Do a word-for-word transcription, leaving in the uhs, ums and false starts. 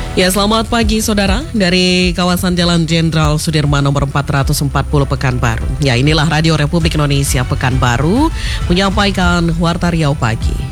Ya, selamat pagi saudara dari kawasan Jalan Jenderal Sudirman nomor empat ratus empat puluh Pekanbaru. Ya, inilah Radio Republik Indonesia Pekanbaru menyampaikan Warta Riau Pagi.